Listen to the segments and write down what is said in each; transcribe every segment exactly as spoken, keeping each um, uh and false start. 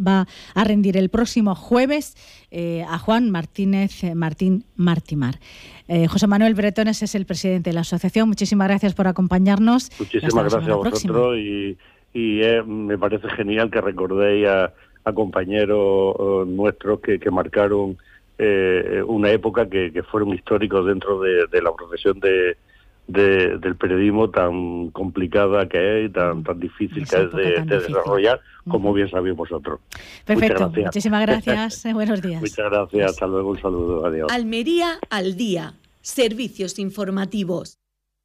va a rendir el próximo jueves eh, a Juan Martínez eh, Martín Martimar. Eh, José Manuel Bretones es el presidente de la asociación. Muchísimas gracias por acompañarnos. Muchísimas gracias a vosotros y, y eh, me parece genial que recordéis a, a compañeros uh, nuestros que, que marcaron eh, una época que, que fueron históricos dentro de, de la profesión de, de, del periodismo tan complicada que es y tan, tan difícil Esa que es de, de desarrollar, como uh-huh. bien sabéis vosotros. Perfecto, Muchas muchísimas gracias. Buenos días. Muchas gracias, hasta luego, un saludo, adiós. Almería al día, servicios informativos.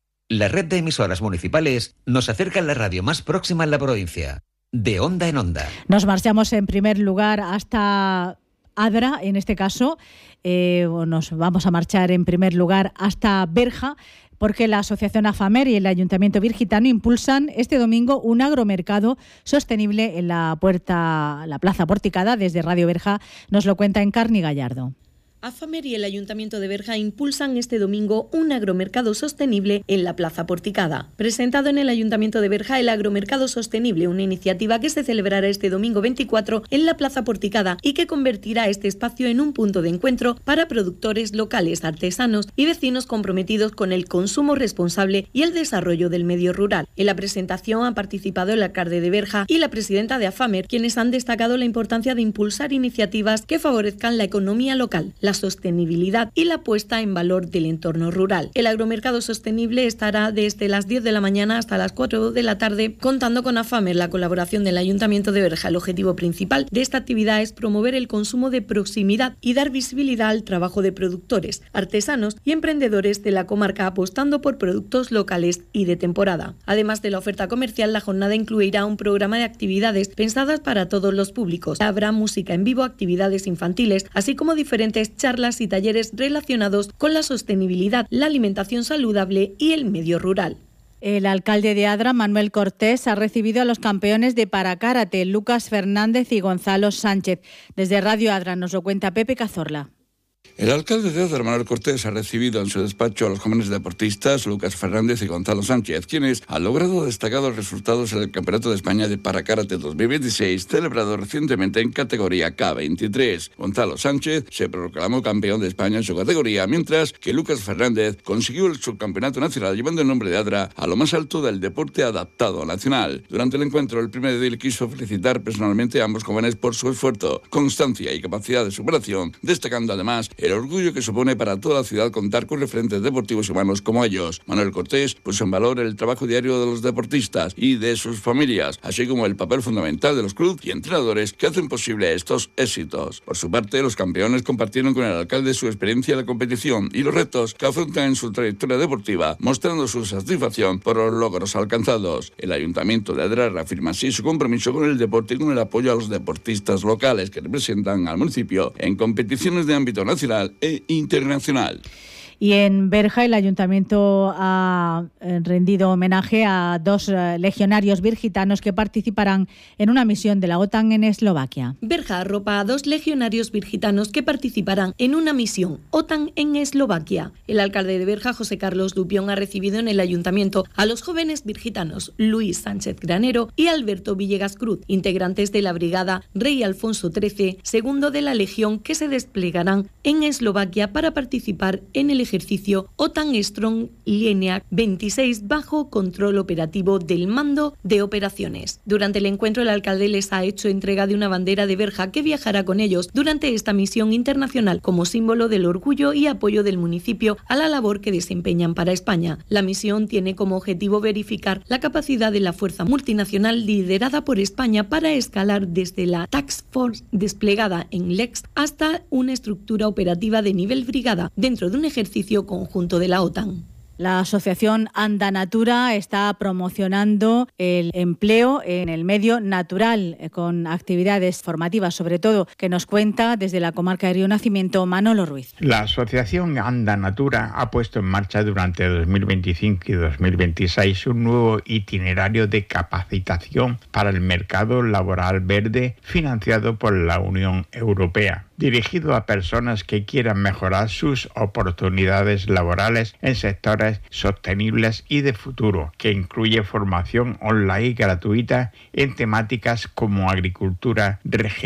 La red de emisoras municipales nos acerca a la radio más próxima en la provincia, de onda en onda. Nos marchamos en primer lugar hasta Adra, en este caso, eh, nos vamos a marchar en primer lugar hasta Berja, porque la Asociación AFAMER y el Ayuntamiento Virgitano impulsan este domingo un agromercado sostenible en la puerta, la Plaza Porticada. Desde Radio Berja nos lo cuenta Encarni Gallardo. AFAMER y el Ayuntamiento de Berja impulsan este domingo un agromercado sostenible en la Plaza Porticada. Presentado en el Ayuntamiento de Berja, el agromercado sostenible, una iniciativa que se celebrará este domingo veinticuatro en la Plaza Porticada y que convertirá este espacio en un punto de encuentro para productores locales, artesanos y vecinos comprometidos con el consumo responsable y el desarrollo del medio rural. En la presentación han participado el alcalde de Berja y la presidenta de AFAMER, quienes han destacado la importancia de impulsar iniciativas que favorezcan la economía local, la sostenibilidad y la puesta en valor del entorno rural. El agromercado sostenible estará desde las diez de la mañana hasta las cuatro de la tarde, contando con AFAMER, la colaboración del Ayuntamiento de Berja. El objetivo principal de esta actividad es promover el consumo de proximidad y dar visibilidad al trabajo de productores, artesanos y emprendedores de la comarca, apostando por productos locales y de temporada. Además de la oferta comercial, la jornada incluirá un programa de actividades pensadas para todos los públicos. Habrá música en vivo, actividades infantiles, así como diferentes charlas y talleres relacionados con la sostenibilidad, la alimentación saludable y el medio rural. El alcalde de Adra, Manuel Cortés, ha recibido a los campeones de parakarate, Lucas Fernández y Gonzalo Sánchez. Desde Radio Adra nos lo cuenta Pepe Cazorla. El alcalde de Adra, Manuel Cortés, ha recibido en su despacho a los jóvenes deportistas Lucas Fernández y Gonzalo Sánchez, quienes han logrado destacados resultados en el Campeonato de España de Parakarate dos mil veintiséis, celebrado recientemente en categoría K veintitrés. Gonzalo Sánchez se proclamó campeón de España en su categoría, mientras que Lucas Fernández consiguió el subcampeonato nacional llevando el nombre de Adra a lo más alto del deporte adaptado nacional. Durante el encuentro, el primer edil quiso felicitar personalmente a ambos jóvenes por su esfuerzo, constancia y capacidad de superación, destacando además el orgullo que supone para toda la ciudad contar con referentes deportivos y humanos como ellos. Manuel Cortés puso en valor el trabajo diario de los deportistas y de sus familias, así como el papel fundamental de los clubes y entrenadores que hacen posible estos éxitos. Por su parte, los campeones compartieron con el alcalde su experiencia en la competición y los retos que afrontan en su trayectoria deportiva, mostrando su satisfacción por los logros alcanzados. El Ayuntamiento de Adra reafirma así su compromiso con el deporte y con el apoyo a los deportistas locales que representan al municipio en competiciones de ámbito nacional e internacional. Y en Berja el Ayuntamiento ha rendido homenaje a dos legionarios virgitanos que participarán en una misión de la OTAN en Eslovaquia. Berja arropa a dos legionarios virgitanos que participarán en una misión OTAN en Eslovaquia. El alcalde de Berja, José Carlos Dupión, ha recibido en el Ayuntamiento a los jóvenes virgitanos Luis Sánchez Granero y Alberto Villegas Cruz, integrantes de la Brigada Rey Alfonso trece, segundo de la Legión, que se desplegarán en Eslovaquia para participar en el ejercicio OTAN Strong Línea veintiséis bajo control operativo del Mando de Operaciones. Durante el encuentro, el alcalde les ha hecho entrega de una bandera de Berja que viajará con ellos durante esta misión internacional como símbolo del orgullo y apoyo del municipio a la labor que desempeñan para España. La misión tiene como objetivo verificar la capacidad de la fuerza multinacional liderada por España para escalar desde la Task Force desplegada en Lex hasta una estructura operativa de nivel brigada dentro de un ejercicio conjunto de la OTAN. La asociación Anda Natura está promocionando el empleo en el medio natural con actividades formativas, sobre todo, que nos cuenta desde la comarca de Río Nacimiento Manolo Ruiz. La asociación Anda Natura ha puesto en marcha durante dos mil veinticinco y dos mil veintiséis un nuevo itinerario de capacitación para el mercado laboral verde financiado por la Unión Europea, dirigido a personas que quieran mejorar sus oportunidades laborales en sectores sostenibles y de futuro, que incluye formación online gratuita en temáticas como agricultura regenerativa,